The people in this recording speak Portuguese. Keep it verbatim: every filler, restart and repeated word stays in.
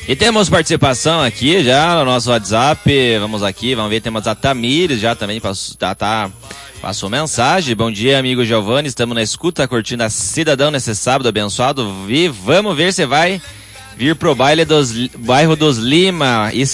E temos participação aqui já no nosso WhatsApp. Vamos aqui, vamos ver, temos a Tamires já também, passou, tá, tá, passou mensagem. Bom dia, amigo Giovanni, estamos na escuta, curtindo a Cidadão nesse sábado abençoado. E vamos ver se vai vir pro baile dos bairro dos Lima. Isso